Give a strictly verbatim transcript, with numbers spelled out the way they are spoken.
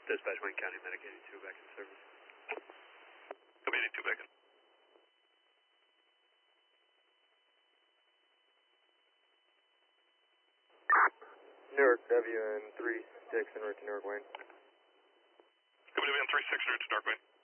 Dispatch Wayne County, Medic eighty-two back in service. Copy eighty-two back in. Newark W N three six en route to Newark Wayne. Copy W N three six en route to Newark Wayne.